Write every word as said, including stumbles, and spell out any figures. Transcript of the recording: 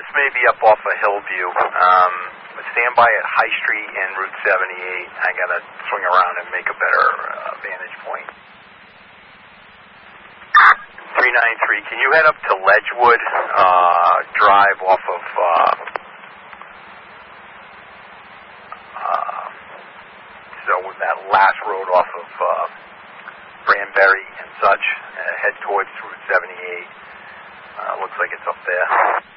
this may be up off of Hillview. Um, stand by at High Street and Route seventy-eight. I gotta swing around and make a better uh, vantage point. three ninety-three, can you head up to Ledgewood uh, Drive off of uh, uh, so with that last road off of uh, Granbury and such, uh, head towards Route seventy-eight. Uh, looks like it's up there.